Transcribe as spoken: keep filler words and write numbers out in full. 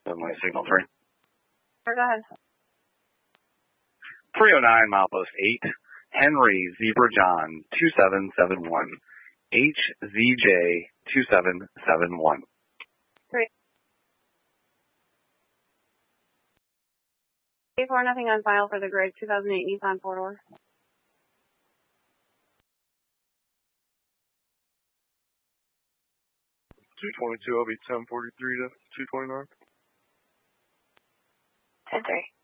My signal three. Go ahead. three oh nine, milepost eight, Henry Zebra John, two seven seven one, H Z J two seven seven one. Three. four, nothing on file for the Greg two thousand eight Nissan four-door. two twenty-two, I'll be ten forty-three to two twenty-nine. ten three.